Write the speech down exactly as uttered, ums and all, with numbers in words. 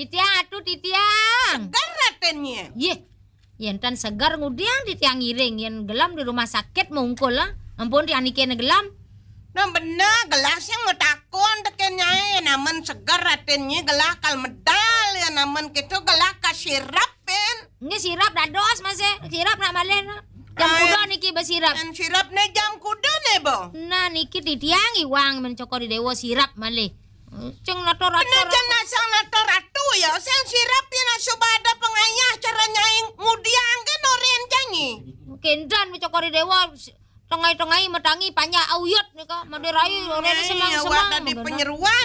Titiang atuh titiang. Segar ratennya. Yeh. Yen tan segar ngudiang titiang ngiring yen gelam di rumah sakit mungkul lah. Ampun di anikene gelam. Nah bener gelasnya mau takon teken nyai namun segar ratennya gelah kal medal ya namun gitu gelah ka sirap pen. Nge sirap dados Mas e. Sirap nak malih na. Jam kuda niki besirap. Dan sirapnya jam kuda nih bo. Nah niki titiang iwang mencokor di dewa sirap malih. Ceng nato-rato. Penajan nasang nato ratu ya. Sen sirap ya nasubada pengayah cara nyai ngudiang kan orian jangi. Kendan mencokor di dewa tengah-tengah metangi panjang auyot nih kak. Madirai orang semang-semang. Awak tadi penyeruan.